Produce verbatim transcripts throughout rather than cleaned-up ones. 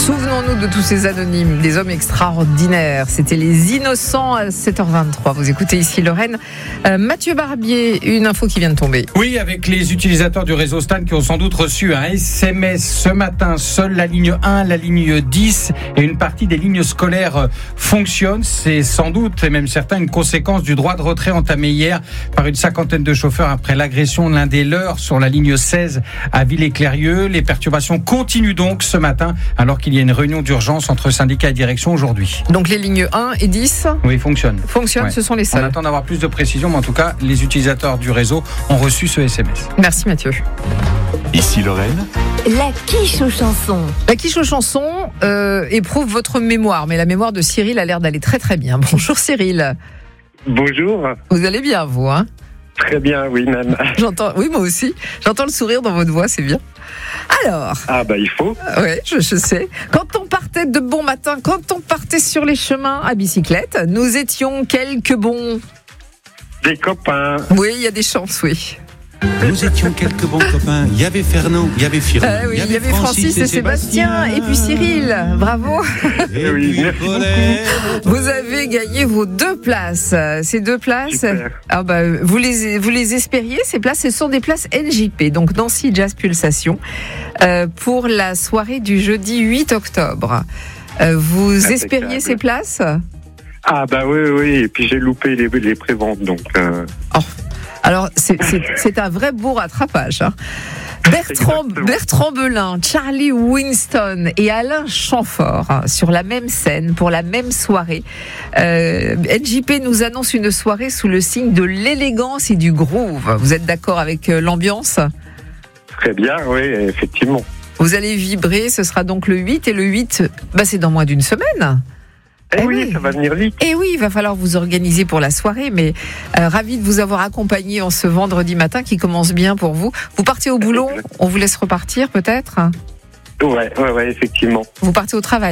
Souvenons-nous de tous ces anonymes, des hommes extraordinaires. C'était les innocents à sept heures vingt-trois. Vous écoutez ici Lorraine. Euh, Mathieu Barbier, une info qui vient de tomber. Oui, avec les utilisateurs du réseau Stan qui ont sans doute reçu un S M S ce matin. Seule la ligne un, la ligne dix et une partie des lignes scolaires fonctionnent. C'est sans doute, et même certain, une conséquence du droit de retrait entamé hier par une cinquantaine de chauffeurs après l'agression de l'un des leurs sur la ligne seize à Villers-Clérieux. Les perturbations continuent donc ce matin alors qu'il Il y a une réunion d'urgence entre syndicats et direction aujourd'hui. Donc les lignes un et dix Oui, fonctionnent. Fonctionnent, ouais. Ce sont les seuls. On attend d'avoir plus de précision, mais en tout cas, les utilisateurs du réseau ont reçu ce S M S. Merci Mathieu. Ici Lorraine. La quiche aux chansons. La quiche aux chansons euh, éprouve votre mémoire, mais la mémoire de Cyril a l'air d'aller très très bien. Bonjour Cyril. Bonjour. Vous allez bien vous, hein ? Très bien, oui même. J'entends, oui moi aussi. J'entends le sourire dans votre voix, c'est bien. Alors. Ah bah il faut. Oui, je, je sais. Quand on partait de bon matin, quand on partait sur les chemins à bicyclette, nous étions quelques bons. Des copains. Oui, il y a des chances, oui. Nous étions quelques bons copains. Il y avait Fernand, il y avait Firmin, euh, oui, il y avait Francis, Francis et, et Sébastien, et puis Cyril. Bravo. Et oui, merci beaucoup. Vous avez gagné vos deux places. Ces deux places, ah bah, vous les vous les espériez ces places. Ce sont des places N J P, donc Nancy Jazz Pulsation, euh, pour la soirée du jeudi huit octobre. Euh, vous Impeccable. Espériez ces places ? Ah bah oui oui. Et puis j'ai loupé les les préventes donc. Euh... Oh. Alors, c'est, c'est, c'est un vrai beau rattrapage. Hein. Bertrand, Bertrand Belin, Charlie Winston et Alain Chamfort hein, sur la même scène pour la même soirée. Euh, N J P nous annonce une soirée sous le signe de l'élégance et du groove. Vous êtes d'accord avec euh, l'ambiance ? Très bien, oui, effectivement. Vous allez vibrer, ce sera donc le huit et le huit, bah, c'est dans moins d'une semaine. Eh oui, oui, ça va venir vite. Eh oui, il va falloir vous organiser pour la soirée, mais euh, ravi de vous avoir accompagné en ce vendredi matin qui commence bien pour vous. Vous partez au boulot, on vous laisse repartir peut-être ? Ouais, ouais, ouais, effectivement. Vous partez au travail ?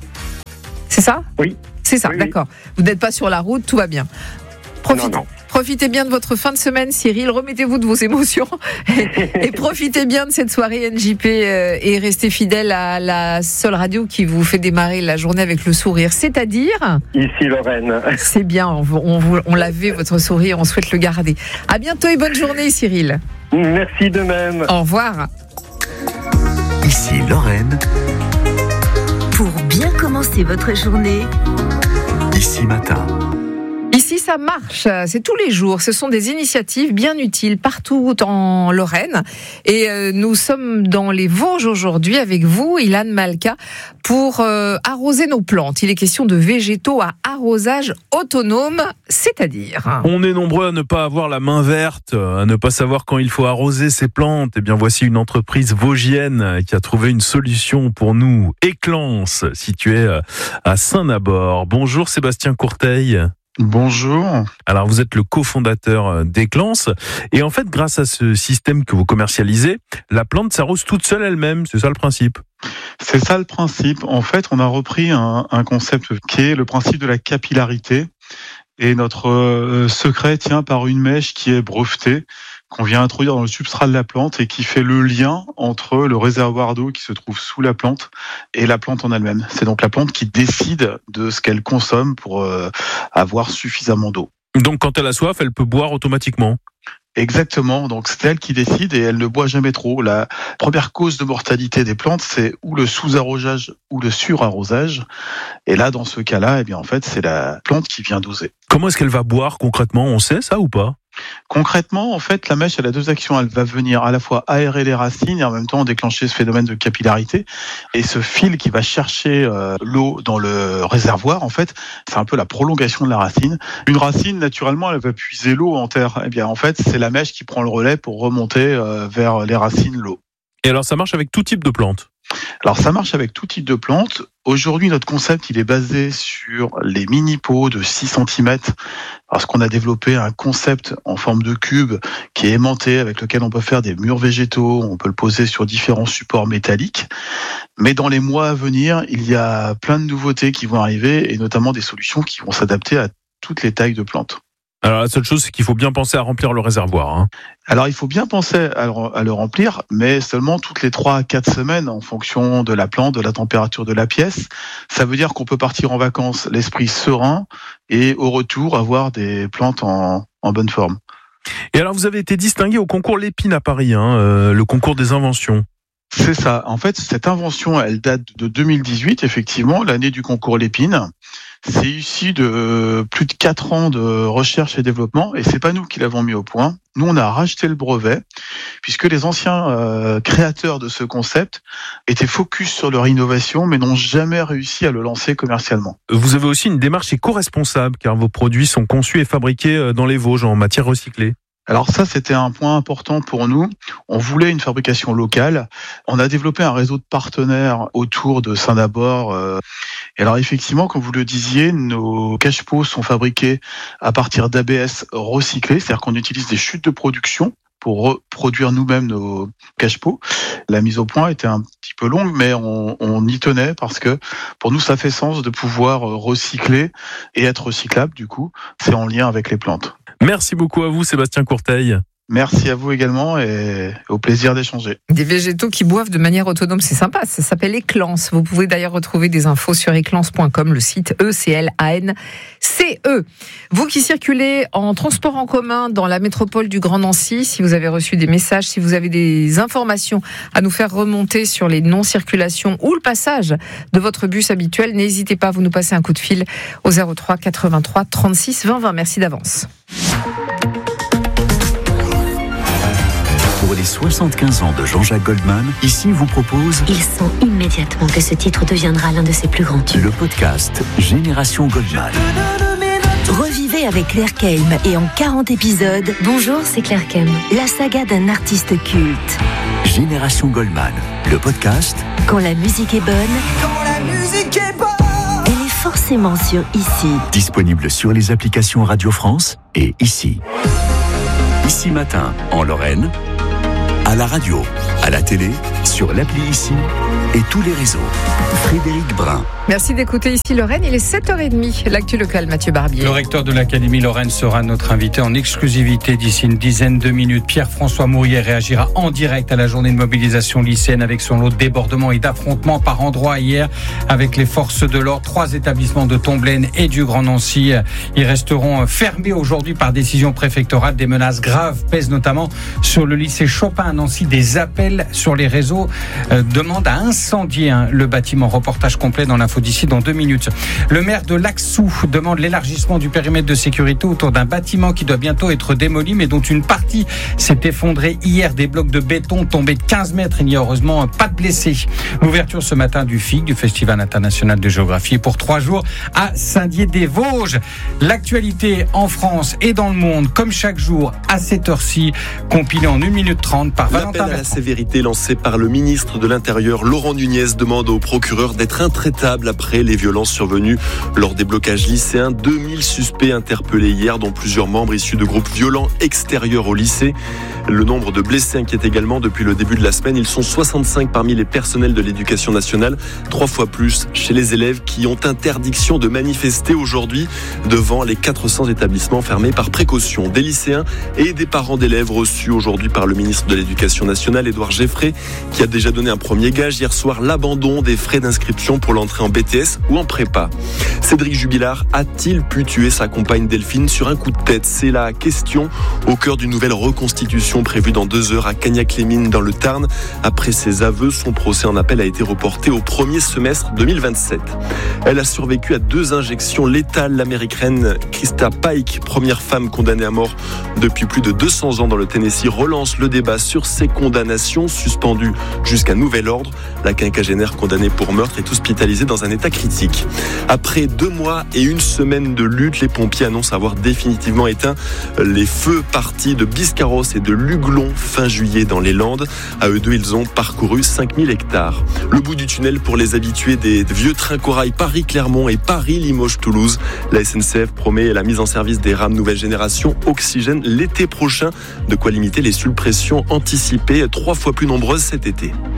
C'est ça ? Oui. C'est ça, oui, d'accord. Oui. Vous n'êtes pas sur la route, tout va bien. Profitez. Non, non. Profitez bien de votre fin de semaine, Cyril. Remettez-vous de vos émotions et, et profitez bien de cette soirée N J P euh, et restez fidèles à la seule radio qui vous fait démarrer la journée avec le sourire. C'est-à-dire ? Ici Lorraine. C'est bien, on, on, on l'avait votre sourire, on souhaite le garder. À bientôt et bonne journée, Cyril. Merci de même. Au revoir. Ici Lorraine. Pour bien commencer votre journée. Ici Matin. Ici, ça marche, c'est tous les jours. Ce sont des initiatives bien utiles partout en Lorraine. Et euh, nous sommes dans les Vosges aujourd'hui avec vous, Ilan Malka, pour euh, arroser nos plantes. Il est question de végétaux à arrosage autonome, c'est-à-dire... On est nombreux à ne pas avoir la main verte, à ne pas savoir quand il faut arroser ses plantes. Eh bien, voici une entreprise vosgienne qui a trouvé une solution pour nous. Éclance, située à Saint-Nabord. Bonjour Sébastien Courteil. Bonjour. Alors vous êtes le cofondateur d'Éclance et en fait grâce à ce système que vous commercialisez, la plante s'arrose toute seule elle-même, c'est ça le principe ? C'est ça le principe. En fait, on a repris un, un concept qui est le principe de la capillarité et notre euh, secret tient par une mèche qui est brevetée, qu'on vient introduire dans le substrat de la plante et qui fait le lien entre le réservoir d'eau qui se trouve sous la plante et la plante en elle-même. C'est donc la plante qui décide de ce qu'elle consomme pour euh, avoir suffisamment d'eau. Donc quand elle a soif, elle peut boire automatiquement ? Exactement, donc c'est elle qui décide et elle ne boit jamais trop. La première cause de mortalité des plantes, c'est ou le sous-arrosage ou le sur-arrosage. Et là, dans ce cas-là, eh bien en fait, c'est la plante qui vient doser. Comment est-ce qu'elle va boire concrètement ? On sait ça ou pas ? Concrètement, en fait, la mèche, elle a deux actions. Elle va venir à la fois aérer les racines et en même temps déclencher ce phénomène de capillarité. Et ce fil qui va chercher euh, l'eau dans le réservoir, en fait, c'est un peu la prolongation de la racine. Une racine, naturellement, elle va puiser l'eau en terre. Eh bien, en fait, c'est la mèche qui prend le relais pour remonter euh, vers les racines l'eau. Et alors, ça marche avec tout type de plantes ? Alors ça marche avec tout type de plantes. Aujourd'hui, notre concept, il est basé sur les mini-pots de six centimètres parce qu'on a développé un concept en forme de cube qui est aimanté avec lequel on peut faire des murs végétaux, on peut le poser sur différents supports métalliques. Mais dans les mois à venir, il y a plein de nouveautés qui vont arriver et notamment des solutions qui vont s'adapter à toutes les tailles de plantes. Alors la seule chose, c'est qu'il faut bien penser à remplir le réservoir. Hein. Alors il faut bien penser à le, à le remplir, mais seulement toutes les trois à quatre semaines en fonction de la plante, de la température de la pièce. Ça veut dire qu'on peut partir en vacances l'esprit serein et au retour avoir des plantes en, en bonne forme. Et alors vous avez été distingué au concours Lépine à Paris, hein, euh, le concours des inventions. C'est ça. En fait, cette invention, elle date de deux mille dix-huit, effectivement, l'année du concours Lépine. C'est issu de plus de quatre ans de recherche et développement, et c'est pas nous qui l'avons mis au point. Nous, on a racheté le brevet, puisque les anciens euh, créateurs de ce concept étaient focus sur leur innovation, mais n'ont jamais réussi à le lancer commercialement. Vous avez aussi une démarche éco-responsable, car vos produits sont conçus et fabriqués dans les Vosges en matière recyclée. Alors ça, c'était un point important pour nous. On voulait une fabrication locale. On a développé un réseau de partenaires autour de Saint-Dabord. Et alors effectivement, comme vous le disiez, nos cache-pots sont fabriqués à partir d'A B S recyclés, c'est-à-dire qu'on utilise des chutes de production pour reproduire nous-mêmes nos cache-pots. La mise au point était un petit peu longue, mais on, on y tenait parce que pour nous, ça fait sens de pouvoir recycler et être recyclable. Du coup, c'est en lien avec les plantes. Merci beaucoup à vous, Sébastien Courteil. Merci à vous également et au plaisir d'échanger. Des végétaux qui boivent de manière autonome, c'est sympa. Ça s'appelle Éclance. Vous pouvez d'ailleurs retrouver des infos sur éclance point com, le site E C L A N C E. Vous qui circulez en transport en commun dans la métropole du Grand Nancy, si vous avez reçu des messages, si vous avez des informations à nous faire remonter sur les non-circulations ou le passage de votre bus habituel, n'hésitez pas à vous nous passer un coup de fil au zéro trois quatre-vingt-trois trente-six vingt vingt. Merci d'avance. Pour les soixante-quinze ans de Jean-Jacques Goldman, ici vous propose... Il sent immédiatement que ce titre deviendra l'un de ses plus grands tubes. Le podcast Génération Goldman. Revivez avec Claire Keim et en quarante épisodes... Bonjour, c'est Claire Keim. La saga d'un artiste culte. Génération Goldman, le podcast... Quand la musique est bonne... Quand la musique est bonne... Elle est forcément sur Ici. Disponible sur les applications Radio France et Ici. Ici Matin, en Lorraine... À la radio, à la télé, sur l'appli Ici et tous les réseaux. Frédéric Brun. Merci d'écouter Ici Lorraine, il est sept heures trente. L'actu locale, Mathieu Barbier. Le recteur de l'Académie Lorraine sera notre invité en exclusivité d'ici une dizaine de minutes. Pierre-François Mourier réagira en direct à la journée de mobilisation lycéenne avec son lot de débordements et d'affrontements par endroits hier avec les forces de l'ordre. Trois établissements de Tomblaine et du Grand Nancy. Ils resteront fermés aujourd'hui par décision préfectorale. Des menaces graves pèsent notamment sur le lycée Chopin à Nancy. Des appels sur les réseaux euh, demandent à incendier hein, le bâtiment. Reportage complet dans l'info d'ici dans deux minutes. Le maire de Laxou demande l'élargissement du périmètre de sécurité autour d'un bâtiment qui doit bientôt être démoli, mais dont une partie s'est effondrée hier. Des blocs de béton tombés de quinze mètres. Il n'y a heureusement pas de blessés. L'ouverture ce matin du F I G, du Festival international de géographie, pour trois jours à Saint-Dié-des-Vosges. L'actualité en France et dans le monde, comme chaque jour, à cette heure-ci, compilée en une minute trente par Valentin Bertrand. L'appel à la sévérité lancé par le ministre de l'Intérieur, Laurent Nunez, demande au procureur d'être intraitable après les violences survenues lors des blocages lycéens. deux mille suspects interpellés hier, dont plusieurs membres issus de groupes violents extérieurs au lycée. Le nombre de blessés inquiète également depuis le début de la semaine. Ils sont soixante-cinq parmi les personnels de l'éducation nationale, trois fois plus chez les élèves qui ont interdiction de manifester aujourd'hui devant les quatre cents établissements fermés par précaution. Des lycéens et des parents d'élèves reçus aujourd'hui par le ministre de l'Éducation nationale, Édouard Geffray, qui a déjà donné un premier gage hier soir, l'abandon des frais d'inscription pour l'entrée en B T S ou en prépa. Cédric Jubilard a-t-il pu tuer sa compagne Delphine sur un coup de tête? C'est la question au cœur d'une nouvelle reconstitution prévue dans deux heures à Cagnac-les-Mines dans le Tarn. Après ses aveux, son procès en appel a été reporté au premier semestre deux mille vingt-sept. Elle a survécu à deux injections létales. L'américaine Krista Pike, première femme condamnée à mort depuis plus de deux cents ans dans le Tennessee, relance le débat sur ses condamnations suspendues jusqu'à nouvel ordre. La quinquagénaire condamnée pour meurtre est hospitalisée dans un état critique. Après deux mois et une semaine de lutte, les pompiers annoncent avoir définitivement éteint les feux partis de Biscarrosse et de Luglon fin juillet dans les Landes. À eux deux, ils ont parcouru cinq mille hectares. Le bout du tunnel pour les habitués des vieux trains corail Paris-Clermont et Paris-Limoges-Toulouse. La S N C F promet la mise en service des rames nouvelle génération Oxygène l'été prochain. De quoi limiter les suppressions anticipées trois fois plus nombreuses cet été.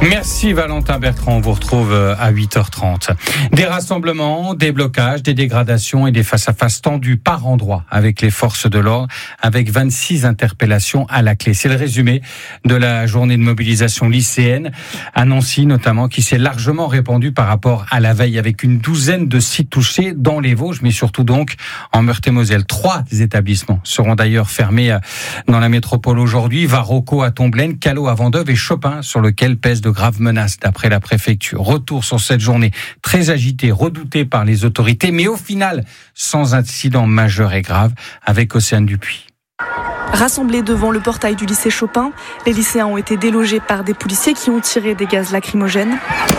Merci Valentin Bertrand, on vous retrouve à huit heures trente. Des rassemblements, des blocages, des dégradations et des face-à-face tendus par endroits avec les forces de l'ordre, avec vingt-six interpellations à la clé. C'est le résumé de la journée de mobilisation lycéenne à Nancy notamment, qui s'est largement répandue par rapport à la veille, avec une douzaine de sites touchés dans les Vosges, mais surtout donc en Meurthe-et-Moselle. Trois établissements seront d'ailleurs fermés dans la métropole aujourd'hui, Varroco à Tomblaine, Callot à Vendôme et Chopin, sur lequel pèsent de graves menaces d'après la préfecture. Retour sur cette journée très agitée, redoutée par les autorités, mais au final sans incident majeur et grave, avec Océane Dupuis. Rassemblés devant le portail du lycée Chopin, les lycéens ont été délogés par des policiers qui ont tiré des gaz lacrymogènes.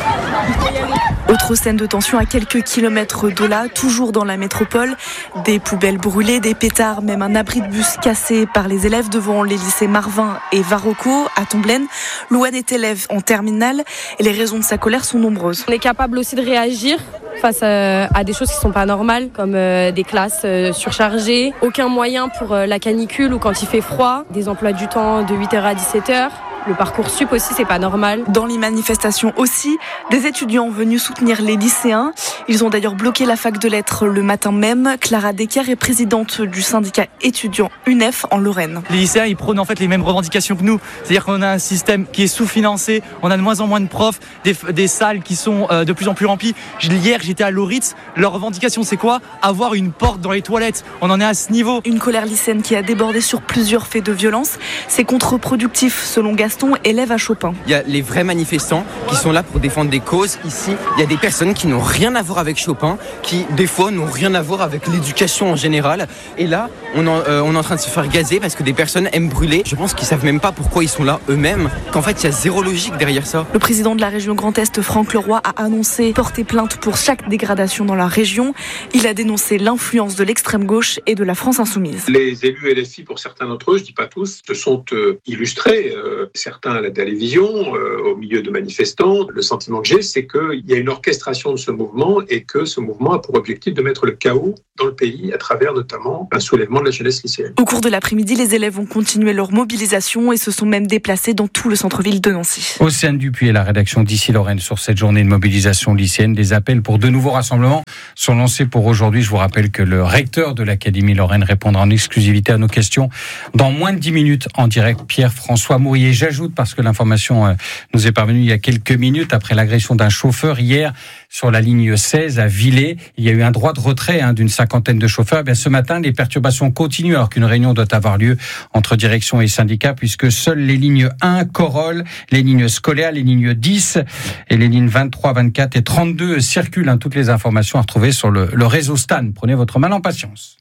Autre scène de tension à quelques kilomètres de là, toujours dans la métropole. Des poubelles brûlées, des pétards, même un abri de bus cassé par les élèves devant les lycées Marvin et Varroco à Tomblaine. Louane est élève en terminale et les raisons de sa colère sont nombreuses. On est capable aussi de réagir face à des choses qui ne sont pas normales, comme des classes surchargées, aucun moyen pour la canicule ou quand il fait froid, des emplois du temps de huit heures à dix-sept heures. Le Parcoursup aussi, c'est pas normal. Dans les manifestations aussi, des étudiants venus soutenir les lycéens. Ils ont d'ailleurs bloqué la fac de lettres le matin même. Clara Decker est présidente du syndicat étudiant U N E F en Lorraine. Les lycéens, ils prônent en fait les mêmes revendications que nous. C'est-à-dire qu'on a un système qui est sous-financé, on a de moins en moins de profs, des, des salles qui sont euh, de plus en plus remplies. Hier, j'étais à Loritz. Leur revendication, c'est quoi ? Avoir une porte dans les toilettes. On en est à ce niveau. Une colère lycéenne qui a débordé sur plusieurs faits de violence. C'est contre-productif, selon Gaston, élève à Chopin. Il y a les vrais manifestants qui sont là pour défendre des causes. Ici, il y a des personnes qui n'ont rien à voir avec Chopin, qui des fois n'ont rien à voir avec l'éducation en général. Et là, on, en, euh, on est en train de se faire gazer parce que des personnes aiment brûler. Je pense qu'ils savent même pas pourquoi ils sont là eux-mêmes, qu'en fait il y a zéro logique derrière ça. Le président de la région Grand Est, Franck Leroy, a annoncé porter plainte pour chaque dégradation dans la région. Il a dénoncé l'influence de l'extrême gauche et de la France insoumise. Les élus L F I, pour certains d'entre eux, je dis pas tous, se sont euh, illustrés. Euh, certains à la télévision, euh, au milieu de manifestants. Le sentiment que j'ai, c'est qu'il y a une orchestration de ce mouvement et que ce mouvement a pour objectif de mettre le chaos dans le pays à travers notamment un soulèvement de la jeunesse lycéenne. Au cours de l'après-midi, les élèves ont continué leur mobilisation et se sont même déplacés dans tout le centre-ville de Nancy. Océane Dupuis et la rédaction d'Ici Lorraine sur cette journée de mobilisation lycéenne. Des appels pour de nouveaux rassemblements sont lancés pour aujourd'hui. Je vous rappelle que le recteur de l'Académie Lorraine répondra en exclusivité à nos questions dans moins de dix minutes en direct. Pierre-François Mourier. J'ajoute, parce que l'information nous est parvenue il y a quelques minutes après l'agression d'un chauffeur hier sur la ligne seize à Villers. Il y a eu un droit de retrait hein, d'une cinquantaine de chauffeurs. Eh bien, ce matin, les perturbations continuent alors qu'une réunion doit avoir lieu entre direction et syndicats, puisque seules les lignes un, Corolle, les lignes scolaires, les lignes dix et les lignes vingt-trois, vingt-quatre et trente-deux circulent. Hein, toutes les informations à retrouver sur le, le réseau Stan. Prenez votre mal en patience.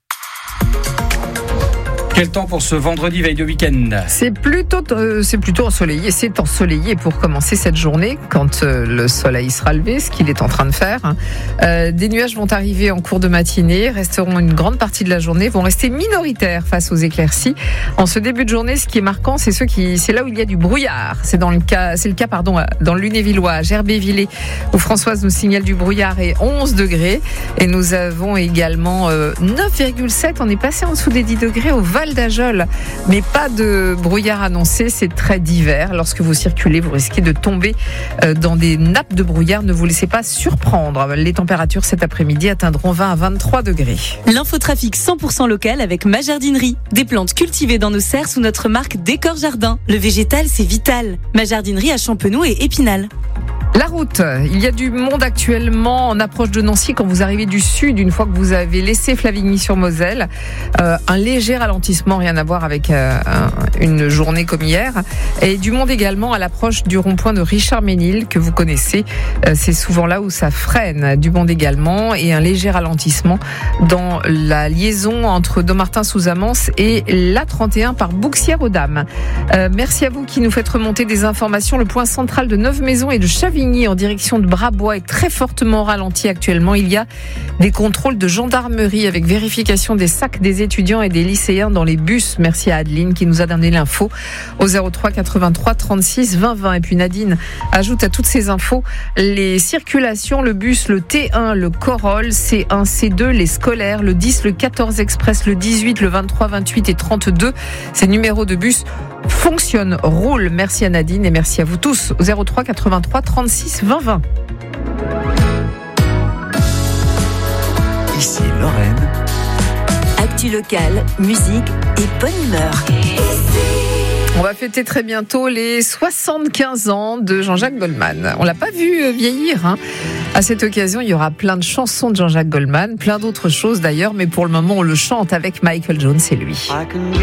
Quel temps pour ce vendredi veille de week-end ? C'est plutôt, euh, c'est plutôt ensoleillé. C'est ensoleillé pour commencer cette journée quand euh, le soleil sera levé, ce qu'il est en train de faire. Euh, des nuages vont arriver en cours de matinée, resteront une grande partie de la journée, vont rester minoritaires face aux éclaircies. En ce début de journée, ce qui est marquant, c'est ceux qui, c'est là où il y a du brouillard. C'est dans le cas, c'est le cas, pardon, dans le Lunévillois, à Gerbet-Villers, où Françoise nous signale du brouillard et onze degrés. Et nous avons également euh, neuf virgule sept. On est passé en dessous des dix degrés au Val d'Ajol, mais pas de brouillard annoncé, c'est très divers. Lorsque vous circulez, vous risquez de tomber dans des nappes de brouillard. Ne vous laissez pas surprendre. Les températures cet après-midi atteindront vingt à vingt-trois degrés. L'infotrafic cent pour cent local avec Ma Jardinerie. Des plantes cultivées dans nos serres sous notre marque Décor Jardin. Le végétal, c'est vital. Ma Jardinerie à Champenoux et Épinal. La route, il y a du monde actuellement en approche de Nancy quand vous arrivez du sud, une fois que vous avez laissé Flavigny-sur-Moselle. Euh, un léger ralentissement, rien à voir avec euh, une journée comme hier. Et du monde également à l'approche du rond-point de Richard-Ménil que vous connaissez. Euh, c'est souvent là où ça freine. Du monde également et un léger ralentissement dans la liaison entre Dommartin-sous-Amance et l'A trente et un par Bouxières-aux-Dames. Euh, merci à vous qui nous faites remonter des informations. Le point central de Neuve-Maisons et de Chavigny en direction de Brabois est très fortement ralenti actuellement. Il y a des contrôles de gendarmerie avec vérification des sacs des étudiants et des lycéens dans les bus. Merci à Adeline qui nous a donné l'info au zéro trois quatre-vingt-trois trente-six vingt vingt. Et puis Nadine ajoute à toutes ces infos les circulations, le bus, le T un, le Corolle, C un, C deux, les scolaires, le dix, le quatorze Express, le dix-huit, le vingt-trois, vingt-huit et trente-deux. Ces numéros de bus fonctionne, roule. Merci à Nadine et merci à vous tous. zéro trois quatre-vingt-trois trente-six vingt vingt. Ici Lorraine. Actu locale, musique et bonne humeur. On va fêter très bientôt les soixante-quinze ans de Jean-Jacques Goldman. On l'a pas vu vieillir, hein. À cette occasion, il y aura plein de chansons de Jean-Jacques Goldman, plein d'autres choses d'ailleurs, mais pour le moment, on le chante avec Michael Jones et lui.